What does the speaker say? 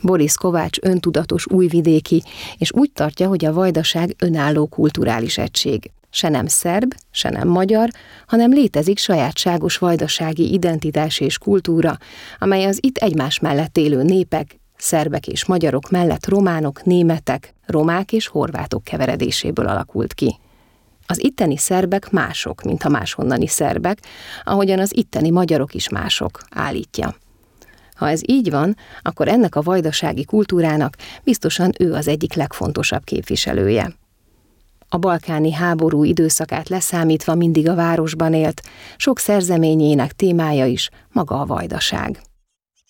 Boris Kovács öntudatos újvidéki, és úgy tartja, hogy a Vajdaság önálló kulturális egység. Se nem szerb, se nem magyar, hanem létezik sajátságos vajdasági identitás és kultúra, amely az itt egymás mellett élő népek, szerbek és magyarok mellett románok, németek, romák és horvátok keveredéséből alakult ki. Az itteni szerbek mások, mint a máshonnani szerbek, ahogyan az itteni magyarok is mások, állítja. Ha ez így van, akkor ennek a vajdasági kultúrának biztosan ő az egyik legfontosabb képviselője. A balkáni háború időszakát leszámítva mindig a városban élt, sok szerzeményének témája is maga a Vajdaság.